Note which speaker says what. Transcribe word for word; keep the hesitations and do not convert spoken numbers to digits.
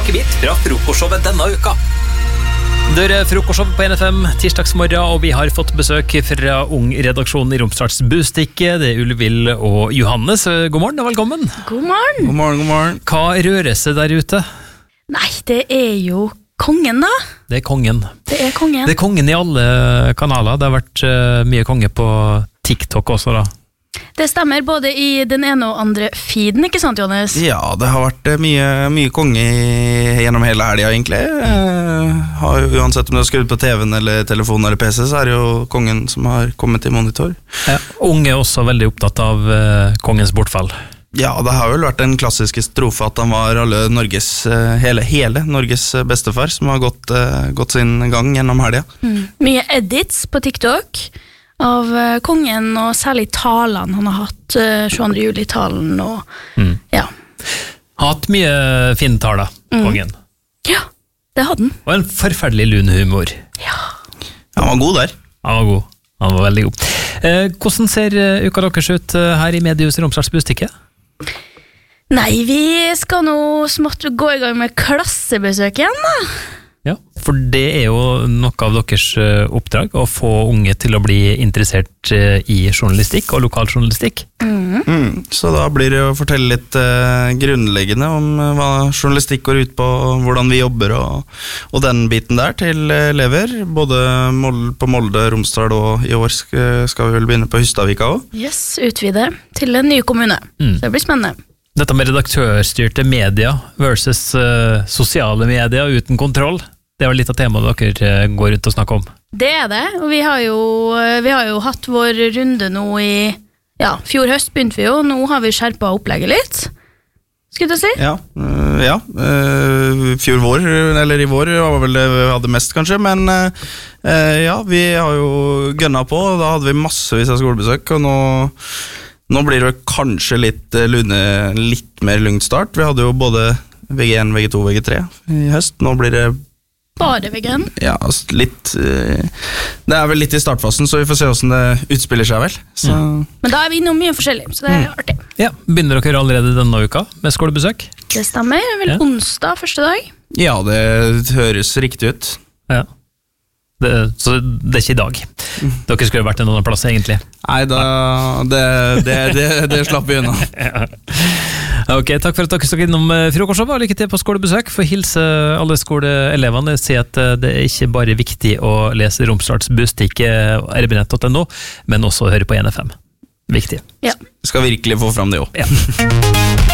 Speaker 1: Bit fra frokostshowet denne uka. Det er frokostshow på N F M tirsdagsmorgen, og vi har fått besøk fra Ung-redaksjonen i Romsdals Bustikke. Det er Ulvild og Johannes. God morgen og velkommen.
Speaker 2: God morgen.
Speaker 3: God morgen, god morgen.
Speaker 1: Hva rører seg der ute?
Speaker 2: Nei, det er jo kongen da.
Speaker 1: Det er kongen.
Speaker 2: Det er kongen.
Speaker 1: Det er kongen i alle kanaler. Det har vært uh, mye konge på TikTok også da.
Speaker 2: Det stemmer, både i den ene og andre feeden, ikke sant, Johannes?
Speaker 3: Ja, det har vært mye, mye konge i, gjennom hele helgen, egentlig. Eh, har, uansett om du har skrudd på T V-en eller telefonen eller P C, så er det jo kongen som har kommet i monitor.
Speaker 1: Ja, unge er også veldig opptatt av uh, kongens bortfall.
Speaker 3: Ja, det har vel vært den klassiske strofe at han var alle Norges, hele, hele Norges bestefar, som har gått, uh, gått sin gang gjennom helgen.
Speaker 2: Mm. Mye edits på TikTok av uh, kongen, og særlig talene han har hatt, uh, tjueandre juli-talen, og
Speaker 1: mm.
Speaker 2: ja.
Speaker 1: Hatt mye fine taler,
Speaker 2: Mm.
Speaker 1: kongen.
Speaker 2: Ja, det hadde han.
Speaker 1: Og en forferdelig lun humor.
Speaker 2: Ja.
Speaker 3: Han var god der.
Speaker 1: Han var god. Han var veldig god. Eh, hvordan ser uh, uka deres ut uh, her i Mediehuset Romsdals Bustikke?
Speaker 2: Nei, vi skal nå smått gå i gang med klassebesøk igjen da.
Speaker 1: Ja, for det er jo noe av deres uh, oppdrag, å få unge til å bli interessert uh, i journalistikk og lokaljournalistikk.
Speaker 2: Mm.
Speaker 3: Mm, så da blir det å fortelle litt uh, grunnleggende om uh, hva journalistikk går ut på, hvordan vi jobber og, og den biten der til elever, både Mol- på Molde, Romsdal, og i år skal, skal vi vel begynne på Hustadvika også.
Speaker 2: Yes, utvide til en ny kommune.
Speaker 1: Mm.
Speaker 2: Så det blir spennende.
Speaker 1: Dette med redaktørstyrte media versus uh, sosiale media uten kontroll, det er jo litt av temaet dere uh, går rundt og snakker om.
Speaker 2: Det er det, og vi har jo, vi har jo hatt vår runde nå i, ja, fjor høst begynte vi jo, nå har vi skjerpet opplegget litt, skulle du si?
Speaker 3: Ja, uh, ja. Uh, fjor vår, eller i vår var vel det vi hadde mest kanskje, men uh, ja, vi har jo gønnet på, og da hadde vi massevis av skolebesøk, og nå Nå blir det kanskje litt lune, litt mer lungt start. Vi hadde jo både V G én, V G to og V G tre i høst. Nå blir det
Speaker 2: Bare vegan?
Speaker 3: Ja, litt det er vel litt i startfasen, så vi får se hvordan det utspiller seg vel. Så.
Speaker 2: Mm. Men da er vi innom mye forskjellig, så det er mm. artig.
Speaker 1: Ja, begynner dere allerede denne uka med skolebesøk?
Speaker 2: Det stemmer, vel
Speaker 1: ja.
Speaker 2: onsdag første dag?
Speaker 3: Ja, det høres riktig ut.
Speaker 1: Ja. Det, så det er ikke i dag. Dere skulle vært en annen plass egentlig.
Speaker 3: Nei, da, det, det, det, det slapp vi unna.
Speaker 1: Ja. Ok, takk for at dere stod innom frokostshowet, og lykke til på skolebesøk. For hilse alle skoleelevene, si at det er ikke bare viktig å lese Romsdals Bustikke r b nett punktum no, men også høre på N F M. Viktig.
Speaker 2: Ja.
Speaker 3: Skal virkelig få fram det også.
Speaker 1: Ja.